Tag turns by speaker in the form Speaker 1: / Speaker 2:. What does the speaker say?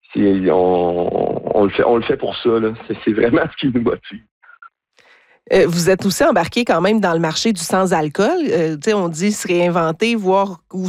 Speaker 1: On le fait pour ça, là. C'est vraiment ce qui nous motive.
Speaker 2: Vous êtes aussi embarqué quand même dans le marché du sans-alcool. On dit se réinventer, voir où